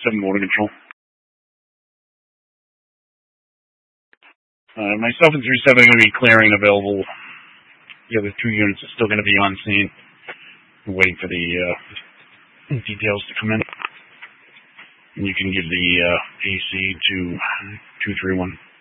7 motor control. Myself and 37 are going to be clearing available. The other 2 units are still going to be on scene. We're waiting for the details to come in. And you can give the AC to 231.